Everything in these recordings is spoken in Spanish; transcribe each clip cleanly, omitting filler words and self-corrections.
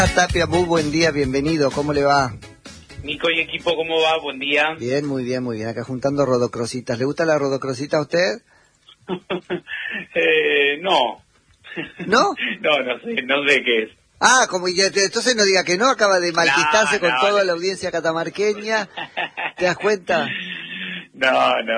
Tapia, muy buen día, bienvenido, ¿cómo le va? Nico y equipo, ¿cómo va? Buen día. Bien, muy bien, muy bien. Acá juntando rodocrositas. ¿Le gusta la rodocrosita a usted? No. ¿No? No sé qué es. Ah, como entonces no diga que no, acaba de malquistarse con toda la audiencia catamarqueña. ¿Te das cuenta? No.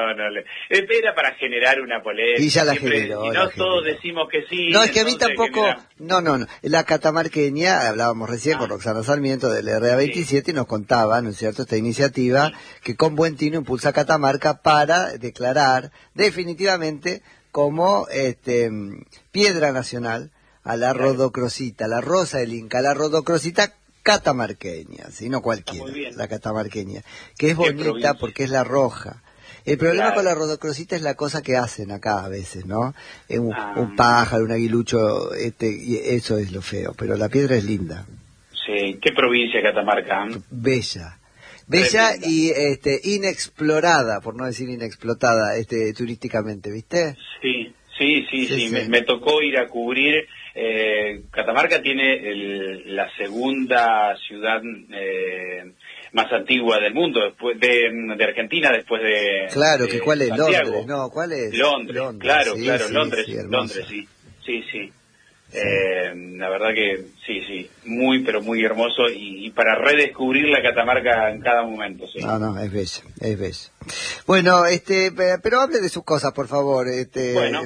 Era para generar una polémica. Y ya la Siempre, generó. Si no todos decimos que sí. No, es que a mí entonces tampoco... No. La catamarqueña, hablábamos recién con Roxana Sarmiento del RA27 y nos contaba, ¿no es cierto?, esta iniciativa que con buen tino impulsa a Catamarca para declarar definitivamente como piedra nacional a la rodocrosita, la rosa del Inca, la rodocrosita catamarqueña, ¿sí? No cualquiera, la catamarqueña, que es bonita porque es la roja. El problema con la rodocrosita es la cosa que hacen acá a veces, ¿no? Un pájaro, un aguilucho, y eso es lo feo, pero la piedra es linda. Sí, ¿qué provincia Catamarca? Bella y inexplorada, por no decir inexplotada, turísticamente, ¿viste? Sí. Me tocó ir a cubrir. Catamarca tiene la segunda ciudad más antigua del mundo, después de Argentina, después de Claro, que ¿cuál es? Santiago. Londres, ¿no? ¿Cuál es? Londres, claro, Londres, sí, sí. La verdad que sí, muy pero muy hermoso y para redescubrir la Catamarca en cada momento, sí. No, es bella. Bueno, pero hable de sus cosas, por favor, Bueno.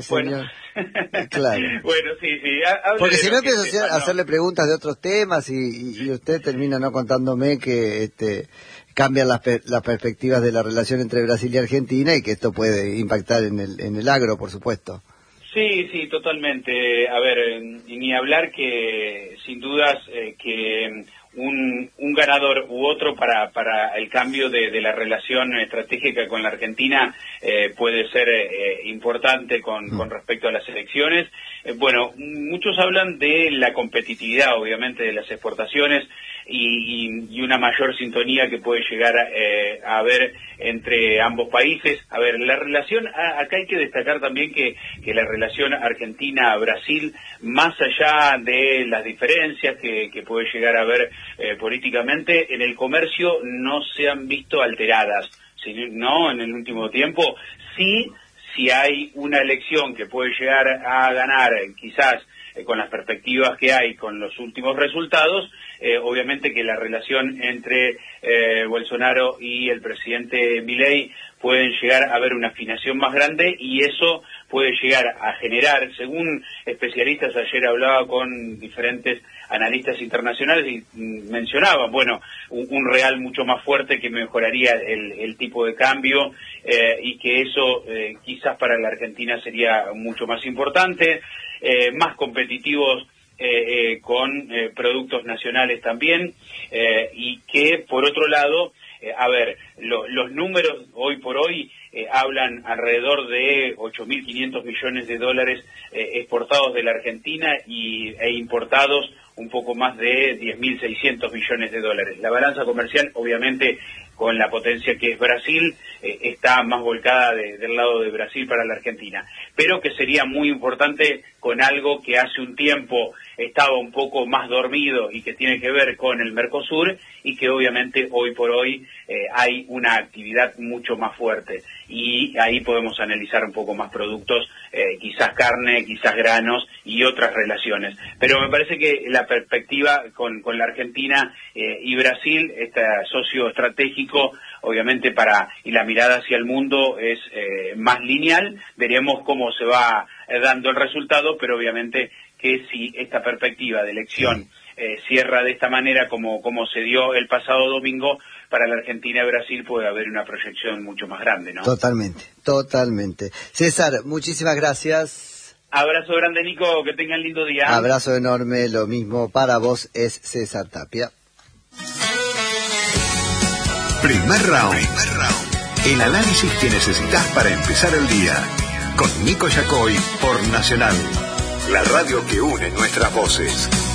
Claro. Bueno, sí. Porque si no empiezo a hacerle preguntas de otros temas y usted termina no contándome que cambian las perspectivas de la relación entre Brasil y Argentina y que esto puede impactar en el agro, por supuesto. Sí, totalmente. A ver, ni hablar que sin dudas que un ganador u otro para el cambio de la relación estratégica con la Argentina puede ser importante con respecto a las elecciones. Bueno, muchos hablan de la competitividad, obviamente, de las exportaciones y una mayor sintonía que puede llegar a haber entre ambos países. A ver, la relación, acá hay que destacar también que la relación Argentina-Brasil, más allá de las diferencias que puede llegar a haber políticamente, en el comercio no se han visto alteradas, ¿no? En el último tiempo, si hay una elección que puede llegar a ganar, quizás con las perspectivas que hay con los últimos resultados, obviamente que la relación entre Bolsonaro y el presidente Milei pueden llegar a haber una afinación más grande y eso puede llegar a generar, según especialistas, ayer hablaba con diferentes analistas internacionales y mencionaban, bueno, un real mucho más fuerte que mejoraría el tipo de cambio y que eso quizás para la Argentina sería mucho más importante, más competitivos con productos nacionales también y que por otro lado, a ver, los números hoy por hoy hablan alrededor de 8.500 millones de dólares exportados de la Argentina e importados un poco más de 10.600 millones de dólares. La balanza comercial, obviamente, con la potencia que es Brasil, está más volcada del lado de Brasil para la Argentina. Pero que sería muy importante con algo que hace un tiempo estaba un poco más dormido y que tiene que ver con el Mercosur y que obviamente hoy por hoy hay una actividad mucho más fuerte. Y ahí podemos analizar un poco más productos, quizás carne, quizás granos y otras relaciones. Pero me parece que la perspectiva con la Argentina y Brasil, este socio estratégico, obviamente y la mirada hacia el mundo es más lineal. Veremos cómo se va dando el resultado, pero obviamente que si esta perspectiva de elección cierra de esta manera como se dio el pasado domingo, para la Argentina y Brasil puede haber una proyección mucho más grande, ¿no? Totalmente. César, muchísimas gracias. Abrazo grande, Nico, que tengan lindo día. Abrazo enorme, lo mismo para vos, es César Tapia. Primer round. El análisis que necesitas para empezar el día. Con Nico Yacoy por Nacional, la radio que une nuestras voces.